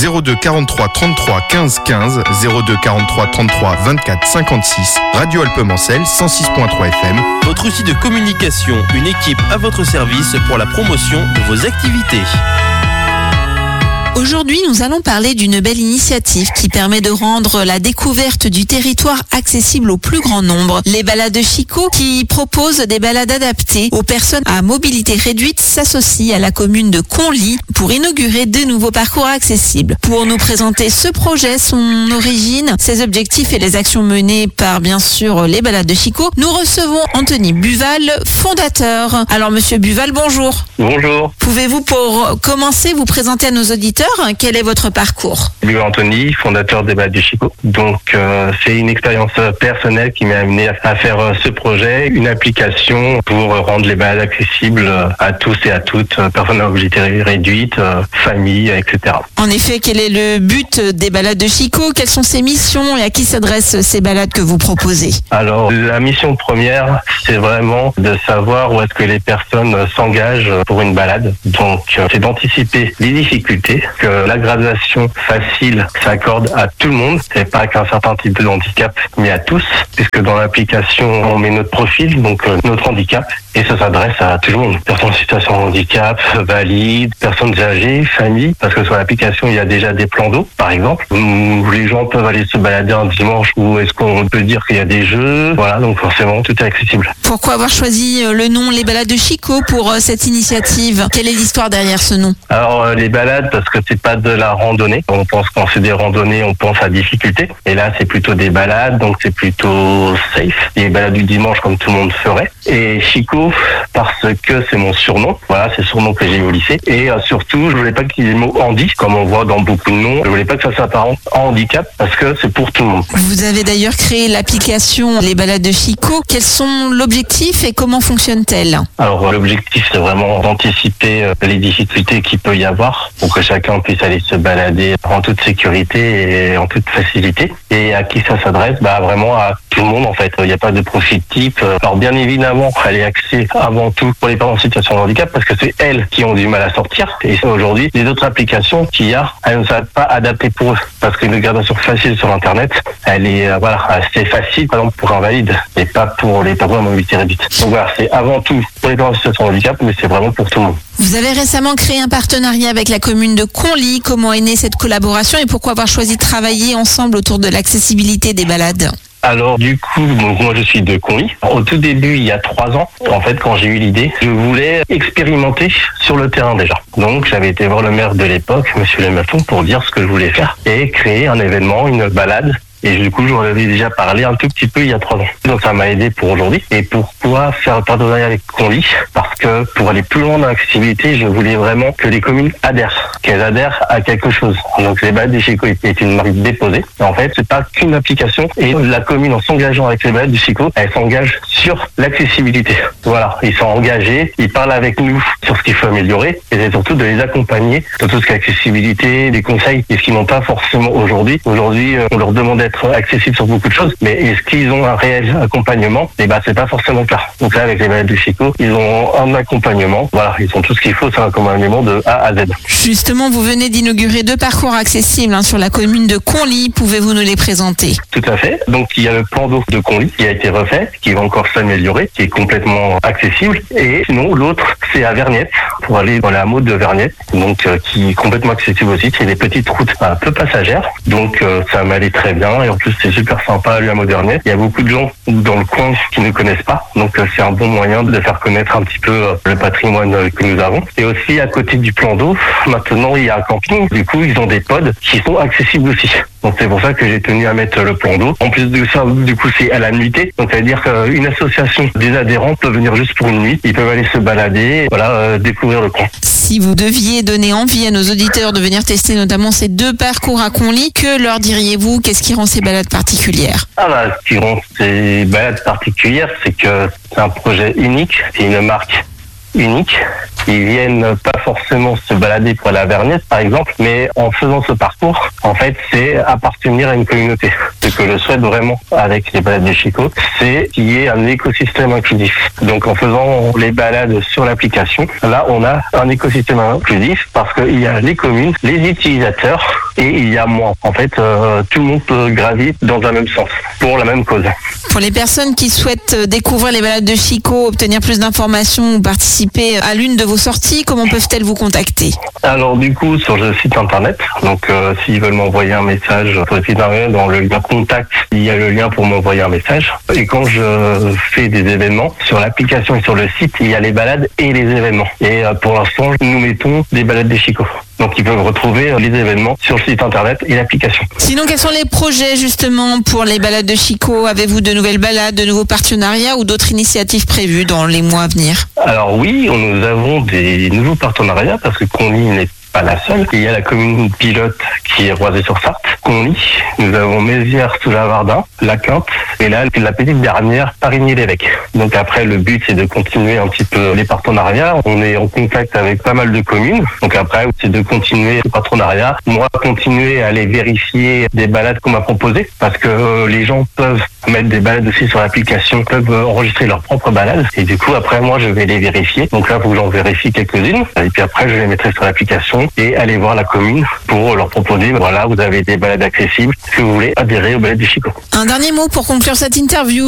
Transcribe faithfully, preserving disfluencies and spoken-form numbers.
zéro deux quarante-trois trente-trois quinze quinze, zéro deux quarante-trois trente-trois vingt-quatre cinquante-six, Radio Alpemancel cent six virgule trois F M. Votre outil de communication, une équipe à votre service pour la promotion de vos activités. Aujourd'hui, nous allons parler d'une belle initiative qui permet de rendre la découverte du territoire accessible au plus grand nombre. Les balades de Chicot, qui proposent des balades adaptées aux personnes à mobilité réduite, s'associent à la commune de Conly pour inaugurer de nouveaux parcours accessibles. Pour nous présenter ce projet, son origine, ses objectifs et les actions menées par, bien sûr, les balades de Chicot, nous recevons Anthony Buval, fondateur. Alors, monsieur Buval, bonjour. Bonjour. Pouvez-vous, pour commencer, vous présenter à nos auditeurs? Quel est votre parcours? Buval Anthony, fondateur des balades de Chicot. Donc, euh, c'est une expérience personnelle qui m'a amené à faire euh, ce projet, une application pour euh, rendre les balades accessibles euh, à tous et à toutes, euh, personnes à mobilité réduite, euh, famille, et cetera. En effet, quel est le but des balades de Chicot? Quelles sont ses missions et à qui s'adressent ces balades que vous proposez? Alors, la mission première, c'est vraiment de savoir où est-ce que les personnes euh, s'engagent pour une balade. Donc, euh, c'est d'anticiper les difficultés, que la gradation facile s'accorde à tout le monde, c'est pas qu'un certain type de handicap, mais à tous, puisque dans l'application, on met notre profil, donc euh, notre handicap, et ça s'adresse à tout le monde. Personnes en situation de handicap, valides, personnes âgées, familles, parce que sur l'application, il y a déjà des plans d'eau, par exemple, où les gens peuvent aller se balader un dimanche, où est-ce qu'on peut dire qu'il y a des jeux, voilà, donc forcément, tout est accessible. Pourquoi avoir choisi le nom Les Balades de Chicot pour cette initiative? Quelle est l'histoire derrière ce nom? Alors, euh, les balades, parce que c'est pas de la randonnée. On pense quand c'est des randonnées, on pense à difficulté. Et là, c'est plutôt des balades, donc c'est plutôt safe. Des balades du dimanche comme tout le monde ferait. Et Chicot, parce que c'est mon surnom. Voilà, c'est le surnom que j'ai eu au lycée. Et euh, surtout, je voulais pas qu'il y ait le mot handi, comme on voit dans beaucoup de noms. Je voulais pas que ça s'apparente à handicap, parce que c'est pour tout le monde. Vous avez d'ailleurs créé l'application Les Balades de Chicot. Quels sont l'objectif et comment fonctionne-t-elle? Alors, l'objectif, c'est vraiment d'anticiper euh, les difficultés qu'il peut y avoir pour que chacun puisse aller se balader en toute sécurité et en toute facilité. Et à qui ça s'adresse? Bah vraiment à tout le monde en fait. Il n'y a pas de profil type. Alors bien évidemment, elle est axée avant tout pour les personnes en situation de handicap parce que c'est elles qui ont du mal à sortir. Et aujourd'hui, les autres applications qu'il y a, elles ne sont pas adaptées pour eux parce qu'une gradation facile sur Internet, elle est euh, voilà assez facile par exemple pour un valide et pas pour les personnes en mobilité réduite. Donc voilà, c'est avant tout pour les personnes en situation de handicap, mais c'est vraiment pour tout le monde. Vous avez récemment créé un partenariat avec la commune de Conly. Comment est née cette collaboration et pourquoi avoir choisi de travailler ensemble autour de l'accessibilité des balades? Alors du coup, donc, moi je suis de Conly. Au tout début, il y a trois ans, en fait, quand j'ai eu l'idée, je voulais expérimenter sur le terrain déjà. Donc j'avais été voir le maire de l'époque, Monsieur Lematon, pour dire ce que je voulais faire et créer un événement, une balade. Et du coup, j'en avais déjà parlé un tout petit peu il y a trois ans. Donc ça m'a aidé pour aujourd'hui. Et pourquoi faire un partenariat avec Conly? Parce que pour aller plus loin dans l'accessibilité, je voulais vraiment que les communes adhèrent, qu'elles adhèrent à quelque chose. Donc les balades de Chicot est une marque déposée. Et en fait, c'est pas qu'une application. Et la commune, en s'engageant avec les balades de Chicot, elle s'engage sur l'accessibilité. Voilà, ils sont engagés, ils parlent avec nous sur ce qu'il faut améliorer. Et c'est surtout de les accompagner sur tout ce qui est accessibilité, des conseils, et ce qu'ils n'ont pas forcément aujourd'hui. Aujourd'hui, on leur demande d'être accessible sur beaucoup de choses, mais est-ce qu'ils ont un réel accompagnement? Et bah c'est pas forcément le cas. Donc là avec les balades de Chicot, ils ont un accompagnement, voilà, ils ont tout ce qu'il faut, c'est un accompagnement de A à Z. Justement, vous venez d'inaugurer deux parcours accessibles hein, sur la commune de Conly, pouvez-vous nous les présenter? Tout à fait, donc il y a le plan d'eau de Conly qui a été refait, qui va encore s'améliorer, qui est complètement accessible, et sinon l'autre c'est à Verniette, pour aller dans la hameau de Verniette, donc euh, qui est complètement accessible aussi, c'est des petites routes un peu passagères, donc euh, ça m'allait très bien. Et en plus, c'est super sympa, lui, à Modernet. Il y a beaucoup de gens dans le coin qui ne connaissent pas. Donc, euh, c'est un bon moyen de faire connaître un petit peu euh, le patrimoine euh, que nous avons. Et aussi, à côté du plan d'eau, maintenant, il y a un camping. Du coup, ils ont des pods qui sont accessibles aussi. Donc, c'est pour ça que j'ai tenu à mettre le plan d'eau. En plus de ça, du coup, c'est à la nuitée. Donc, ça veut dire qu'une association des adhérents peut venir juste pour une nuit. Ils peuvent aller se balader, voilà, euh, découvrir le coin. Si vous deviez donner envie à nos auditeurs de venir tester notamment ces deux parcours à Conly, que leur diriez-vous? Qu'est-ce qui rend ces balades particulières? Ah bah, ce qui rend ces balades particulières, c'est que c'est un projet unique, c'est une marque unique. Ils viennent pas forcément se balader pour la Verniette, par exemple, mais en faisant ce parcours, en fait, c'est appartenir à une communauté. Ce que je souhaite vraiment avec les balades de Chicot, c'est qu'il y ait un écosystème inclusif. Donc, en faisant les balades sur l'application, là, on a un écosystème inclusif parce qu'il y a les communes, les utilisateurs et il y a moins. En fait, euh, tout le monde peut graviter dans un même sens, pour la même cause. Pour les personnes qui souhaitent découvrir les balades de Chico, obtenir plus d'informations ou participer à l'une de vos sorties, comment peuvent-elles vous contacter? Alors du coup, sur le site internet, donc euh, s'ils veulent m'envoyer un message sur le site internet, dans le lien contact, il y a le lien pour m'envoyer un message. Et quand je fais des événements, sur l'application et sur le site, il y a les balades et les événements. Et euh, pour l'instant, nous mettons des balades de Chico. Donc ils peuvent retrouver les événements sur le site internet et l'application. Sinon, quels sont les projets justement pour les balades de Chico? Avez-vous de nouvelles balades, de nouveaux partenariats ou d'autres initiatives prévues dans les mois à venir? Alors oui, nous avons des nouveaux partenariats parce que Conly n'est pas la seule. Il y a la commune pilote qui est Roisey-sur-Sarthe, Conly, nous avons Mézières-sous-Lavardin, La Quinte, et là, la petite dernière, Parigny-l'Évêque. Donc après, le but, c'est de continuer un petit peu les partenariats. On est en contact avec pas mal de communes. Donc après, c'est de continuer le partenariat. Moi, continuer à aller vérifier des balades qu'on m'a proposées, parce que euh, les gens peuvent mettre des balades aussi sur l'application, peuvent enregistrer leurs propres balades. Et du coup, après, moi, je vais les vérifier. Donc là, il faut que j'en vérifie quelques-unes. Et puis après, je les mettrai sur l'application et aller voir la commune pour leur proposer, voilà, vous avez des balades accessibles, si vous voulez adhérer aux balades du Chico. Un dernier mot pour conclure cette interview.